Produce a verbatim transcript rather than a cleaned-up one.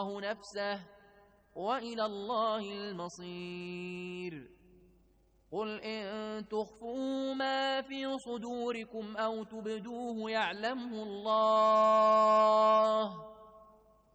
الله نفسه وإلى الله المصير. قل إن تخفوا ما في صدوركم أو تبدوه يعلمه الله